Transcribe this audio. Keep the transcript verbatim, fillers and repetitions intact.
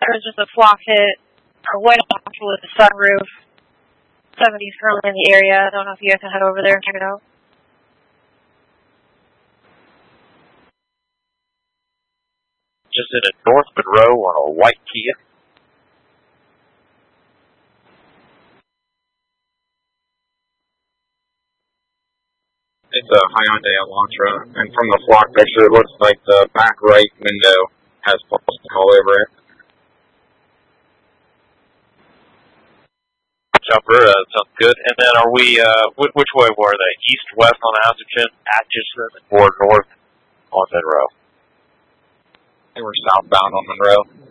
There was just a flock hit, or white off with a sunroof. seventy's currently in the area. I don't know if you guys can head over there and check it out. Just in a North Monroe on a white Kia. It's a Hyundai Elantra, and from the flock picture, it looks like the back right window has plastic all over it. Jumper, uh, sounds good. And then are we, uh, which, which way were they? East, west on Atchison, Atchison, or north on Monroe? They were southbound on Monroe.